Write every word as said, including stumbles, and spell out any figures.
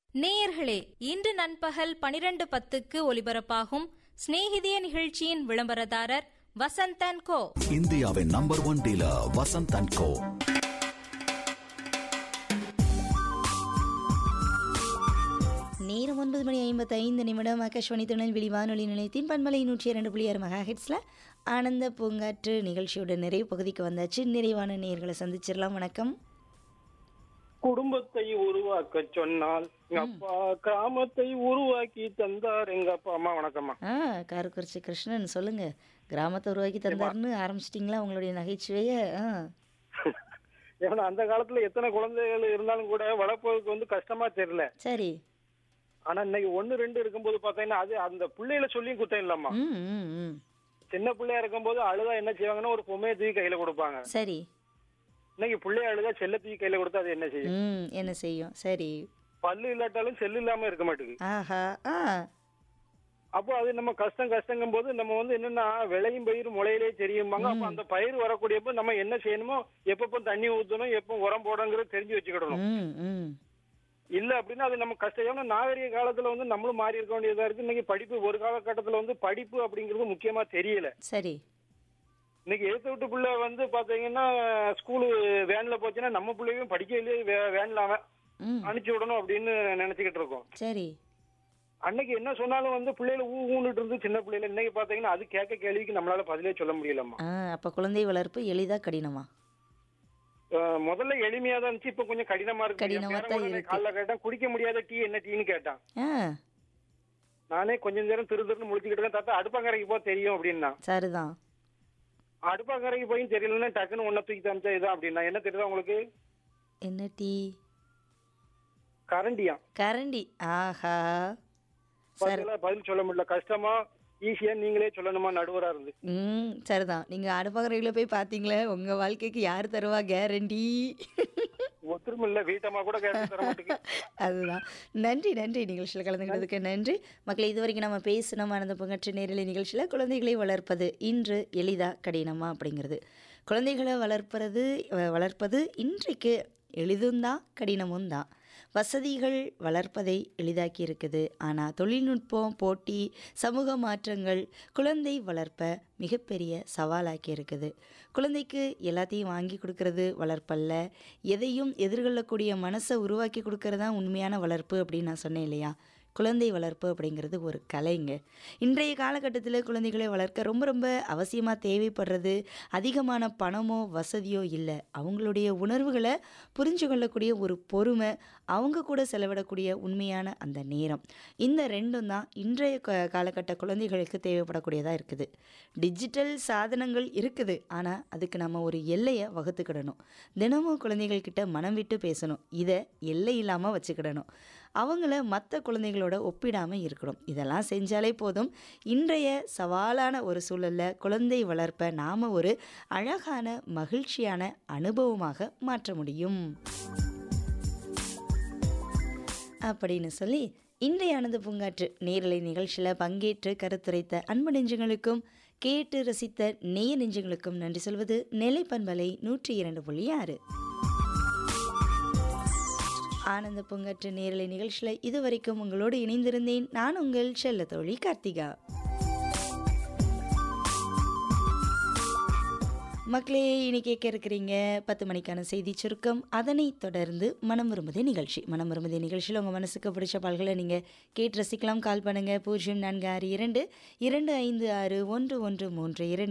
நேயர்களே, இன்று நண்பகல் பனிரெண்டு பத்துக்கு ஒலிபரப்பாகும் சிநேகிதிய நிகழ்ச்சியின் விளம்பரதாரர் வசந்த் அண்ட் கோ. இந்தியாவின் number one dealer Vasanth and கோ. நேரம் ஒன்பது மணி ஐம்பத்தி ஐந்து நிமிடம். ஆகாஷ்வாணி திருநெல்வேலி வானொலி நிலையத்தின் பன்மலை நூற்றி இரண்டு புள்ளி ஆறு மெகா ஹெட்ஸ்ல ஆனந்த பூங்காற்று நிகழ்ச்சியோட நிறைவு பகுதிக்கு வந்தாச்சு. நிறைவான நேயர்களை சந்திச்சிடலாம். வணக்கம். குடும்பத்தை உருவாக்க சொன்னால் எங்க அப்பா கிராமத்தை உருவாக்கி தந்தார் எங்க அப்பா அம்மா. வணக்கம்மா. ஆ காரக்குறிச்சி கிருஷ்ணன், சொல்லுங்க. கிராமத்தை உருவாக்கி தந்தாருன்னு ஆரம்பிச்சிட்டிங்களா உங்களுடைய நகைச்சுவைய? ஆ ஏன்னா அந்த காலத்துல எத்தனை குழந்தைகள் இருந்தாலும் கூட வளர்ப்பதற்கு வந்து கஷ்டமா தெரியல. சரி. ஆனா இன்னைக்கு ஒன்னு ரெண்டு இருக்கும்போது பாத்தீங்கன்னா அது அந்த பிள்ளைகளை சொல்லியும் குத்தம் இல்லாமா. ம் ம் ம் சின்ன பிள்ளையா இருக்கும்போது அழுதா என்ன செய்வாங்கன்னா ஒரு பொம்மையை தூக்கி கையில கொடுப்பாங்க. சரி. இன்னைக்கு பிள்ளைய அழுதா செல்ல தூக்கி கையில கொடுத்தா அது என்ன செய்யும்? ம் என்ன செய்யும்? சரி. பல்லு இல்லாட்டாலும் செல்லு இல்லாம இருக்க மாட்டேங்குது. ஆஹா. ஆ அப்போ அது நம்ம கஷ்டம் கஷ்டங்கும் போது நம்ம வந்து என்னன்னா விளையும் பயிர் முளையிலே தெரியுமாங்க. அப்ப அந்த பயிர் வரக்கூடியப்ப நம்ம என்ன செய்யணுமோ, எப்பப்போ தண்ணி ஊற்றணும், எப்போ உரம் போடணுங்கிறது தெரிஞ்சு வச்சுக்கிடணும். ம் ம் இல்ல அப்படின்னா அது நம்ம கஷ்டம். ஏன்னா நாகரிக காலத்துல வந்து நம்மளும் மாறி இருக்க வேண்டியதா இருக்கு. இன்னைக்கு படிப்பு ஒரு காலகட்டத்துல வந்து படிப்பு அப்படிங்கிறது முக்கியமா தெரியல. சரி. இன்னைக்கு எழுத்து விட்டு பிள்ளை வந்து பாத்தீங்கன்னா ஸ்கூலு வேன்ல போச்சுன்னா நம்ம பிள்ளையும் படிக்கலையே வேன்ல அவன் ம் அனுப்பிச்சு விடணும் அப்படின்னு நினைச்சுக்கிட்டு இருக்கோம். சரி. அன்னைக்கு என்ன சொன்னாலும் வந்து பிள்ளைகளை ஊ ஊன்னுட்டு இருந்து சின்ன பிள்ளைல. இன்னைக்கு பாத்தீங்கன்னா அது கேட்க கேள்விக்கு நம்மளால பதிலே சொல்ல முடியலம்மா. ஆ அப்ப குழந்தை வளர்ப்பு எளிதா கடினமா? அஹ் முதல்ல எளிமையா தான் இருந்துச்சு, இப்ப கொஞ்சம் கடினமா இருக்கு. கடினமா தான் இருக்கு. காலைல கேட்டான் குடிக்க முடியாத டீ என்ன டீன்னு கேட்டான். ஆ நானே கொஞ்சம் நேரம் திரு திருன்னு முடிச்சுக்கிட்டு இருக்கேன். தாத்தா அடுப்பாங்கரைக்கு போ தெரியும் அப்படின்னா. சரிதான். அடுப்பாங்கரைக்கு போய் தெரியலன்னா டக்குன்னு ஒன்ன தூக்கி காமிச்சா இதான் அப்படின்னா என்ன தெரியுதா உங்களுக்கு? என்ன டீ? கரண்டியா. கரண்டி. ஆஹா. பாத்தீங்களா, பதில் சொல்ல முடியல. கஷ்டமா ஈஸியா நீங்களே சொல்லணுமா நடுவரா இருந்து? ம் சரிதான். நீங்க அடுப்பகரையில போய் பாத்தீங்களே, உங்க வாழ்க்கைக்கு யார் தருவா கேரண்டி? ஒத்துரும் இல்ல, வீட்டம்மா கூட கேட்டு தர மாட்டேங்குது. அதுதான். நன்றி நன்றி நிகழ்ச்சியில் கலந்துக்கிறதுக்கு நன்றி. மக்களை, இதுவரைக்கும் நம்ம பேசணும் ஆனந்த பங்கற்ற நேரலை நிகழ்ச்சியில் குழந்தைகளை வளர்ப்பது இன்று எளிதா கடினமா அப்படிங்கிறது. குழந்தைகளை வளர்ப்பது வளர்ப்பது இன்றைக்கு எளிதும் தான் கடினமும் தான். வசதிகள் வளர்ப்பதை எளிதாக்கி இருக்குது. ஆனால் தொழில்நுட்பம், போட்டி, சமூக மாற்றங்கள் குழந்தை வளர்ப்பை மிகப்பெரிய சவாலாக்கி இருக்குது. குழந்தைக்கு எல்லாத்தையும் வாங்கி கொடுக்கறது வளர்ப்பல்ல, எதையும் எதிர்கொள்ளக்கூடிய மனசை உருவாக்கி கொடுக்கறது தான் உண்மையான வளர்ப்பு அப்படின்னு நான் சொன்னேன் இல்லையா? குழந்தை வளர்ப்பு அப்படிங்கிறது ஒரு கலைங்க. இன்றைய காலகட்டத்தில் குழந்தைகளை வளர்க்க ரொம்ப ரொம்ப அவசியமாக தேவைப்படுறது அதிகமான பணமோ வசதியோ இல்லை. அவங்களுடைய உணர்வுகளை புரிஞ்சு கொள்ளக்கூடிய ஒரு பொறுமை, அவங்க கூட செலவிடக்கூடிய உண்மையான அந்த நேரம், இந்த ரெண்டும் தான் இன்றைய க காலகட்ட குழந்தைகளுக்கு தேவைப்படக்கூடியதாக இருக்குது. டிஜிட்டல் சாதனங்கள் இருக்குது, ஆனால் அதுக்கு நம்ம ஒரு எல்லையை வகுத்துக்கிடணும். தினமும் குழந்தைகள்கிட்ட மனம் விட்டு பேசணும். இதை எல்லை இல்லாமல் வச்சுக்கிடணும். அவங்கள மற்ற குழந்தைகளோட ஒப்பிடாமல் இருக்கணும். இதெல்லாம் செஞ்சாலே போதும். இன்றைய சவாலான ஒரு சூழலில் குழந்தை வளர்ப்பை நாம் ஒரு அழகான மகிழ்ச்சியான அனுபவமாக மாற்ற முடியும் அப்படின்னு சொல்லி இன்றைய ஆனந்த பூங்காற்று நேரலை நிகழ்ச்சியில் பங்கேற்று கருத்துரைத்த அன்பு நெஞ்சங்களுக்கும் கேட்டு ரசித்த நேய நெஞ்சங்களுக்கும் நன்றி சொல்வது நெல்லை பண்பலை நூற்றி இரண்டு புள்ளி ஆறு. ஆனந்த பூங்காற்று நேரலை நிகழ்ச்சியில் இதுவரைக்கும் உங்களோடு இணைந்திருந்தேன் நான் உங்கள் செல்ல தோழி கார்த்திகா. மக்களே, இனி கேட்க இருக்கிறீங்க பத்து மணிக்கான செய்தி சுருக்கம். அதனை தொடர்ந்து மனம் விரும்புதே நிகழ்ச்சி. மனம் விரும்புதே நிகழ்ச்சியில் உங்கள் மனசுக்கு பிடிச்ச பாடல்களை நீங்கள் கேட்டு ரசிக்கலாம். கால் பண்ணுங்கள் பூஜ்ஜியம் நான்கு ஆறு இரண்டு இரண்டு ஐந்து ஆறு ஒன்று ஒன்று மூன்று இரண்டு.